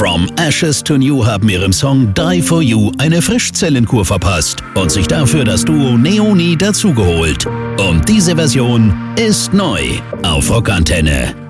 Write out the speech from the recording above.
From Ashes to New haben ihrem Song Die For You eine Frischzellenkur verpasst und sich dafür das Duo Neoni dazugeholt. Und diese Version ist neu auf Rockantenne.